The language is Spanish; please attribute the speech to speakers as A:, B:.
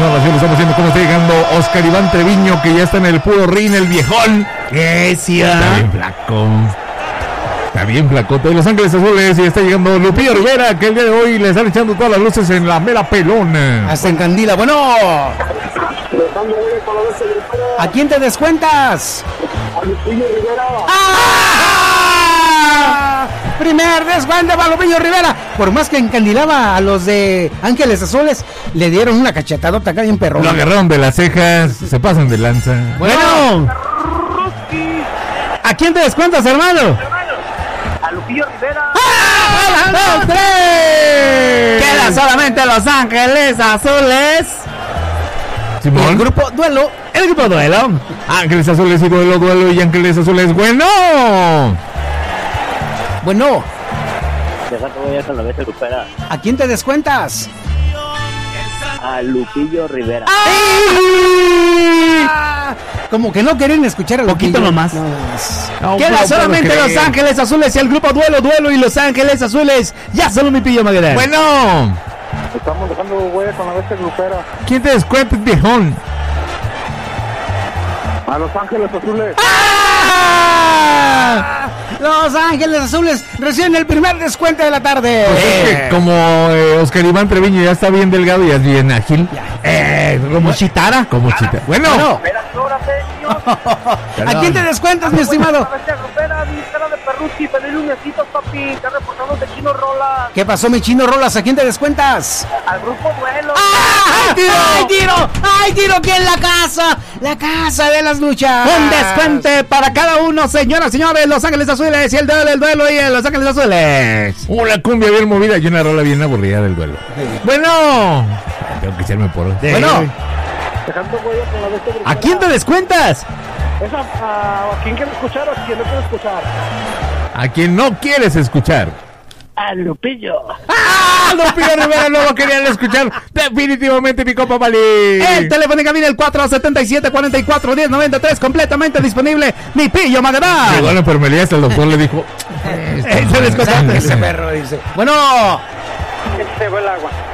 A: No, así lo estamos haciendo. ¿Cómo está llegando Oscar Iván Treviño, que ya está en el puro ring, el viejón?
B: Grecia.
A: Está bien flaco. Está bien flacote. De Los Ángeles Azules, y está llegando Lupillo Rivera, que el día de hoy le están echando todas las luces en la mera pelona.
B: Hasta en Candila. Bueno. ¿A quién te descuentas?
C: A Lupillo Rivera.
B: ¡Ah! Primer descuento para Lupillo Rivera. Por más que encandilaba a los de Ángeles Azules, le dieron una cachetadota acá bien perrón.
A: Lo agarraron de las cejas, se pasan de lanza.
B: Bueno. ¿A quién te descuentas, hermano?
C: A Lupillo Rivera.
B: ¡2, 3! Queda solamente Los Ángeles Azules.
A: Simón.
B: El grupo duelo.
A: Ángeles Azules y duelo y Ángeles Azules. Bueno.
B: Bueno,
C: Déjate voy a con la vez de Lupera.
B: ¿a quién te descuentas?
C: A Lupillo Rivera.
B: ¡Ah! Como que no quieren escuchar a
D: Poquito
B: Lupillo.
D: nomás.
A: No,
D: Queda
A: no
D: solamente
A: puedo
D: Los
A: creer.
D: Ángeles Azules y el grupo Duelo y Los Ángeles Azules. Ya solo mi pillo Maguera.
A: Bueno.
C: Estamos dejando huella con la vez de Lupera.
A: ¿Quién te descuenta, viejón?
C: A Los Ángeles Azules.
B: ¡Ah! Los Ángeles Azules reciben el primer descuento de la tarde.
A: Pues es que como Oscar Iván Treviño ya está bien delgado y ya es bien ágil.
D: Como Chitara.
A: Como chita. Bueno.
B: ¿A quién te descuentas, mi estimado?
C: La vez de Lupera, mi cara de Perrucci, pedirle un besito, papi. Está reportando de Chino Rola.
B: ¿Qué pasó, mi Chino Rolas? ¿A quién te descuentas?
C: Al grupo Duelo.
B: ¡Ay, tiro! ¡Ay, tiro! ¡Ay, tiro! ¡Que en la casa! ¡La casa de las luchas!
D: Un descuento para cada uno, señoras y señores. Los Ángeles Azules y el duelo y Los Ángeles Azules.
A: Una cumbia bien movida y una rola bien aburrida del duelo. Bueno. Tengo que echarme por.
B: Bueno,
C: Dejando huella con la vez de Lupera.
D: ¿A quién te descuentas?
C: ¿A quién quiere escuchar o a quién no quiere escuchar?
A: A quien no quieres escuchar.
C: A Lupillo.
A: ¡Ah! Lupillo Rivera no lo querían escuchar. Definitivamente mi copa Bali.
D: El teléfono en cabina el 477-44-1093, completamente disponible. Mi pillo Maguera.
A: Llegó a la enfermería, hasta el doctor le dijo.
D: Se descontaste.
B: ese perro dice. Bueno,
C: Se fue el agua.